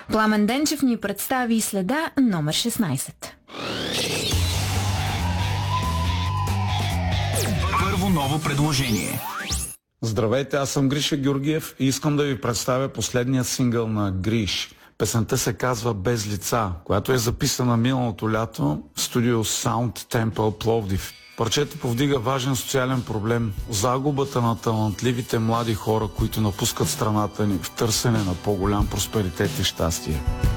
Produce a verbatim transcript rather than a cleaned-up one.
Пламен Денчев ни представи Следа номер шестнайсет. Първо ново предложение. Здравейте, аз съм Гриша Георгиев и искам да ви представя последния сингъл на Гриш. Песента се казва Без лица, която е записана миналото лято в студио Sound Temple Пловдив. Парчето повдига важен социален проблем – загубата на талантливите млади хора, които напускат страната ни в търсене на по-голям просперитет и щастие.